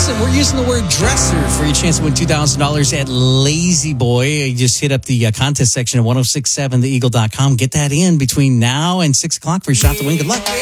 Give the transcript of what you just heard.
listen, we're using the word dresser for your chance to win $2,000 at Lazy Boy. You just hit up the contest section at 1067theeagle.com. Get that in between now and 6 o'clock for your shot to win. Good luck.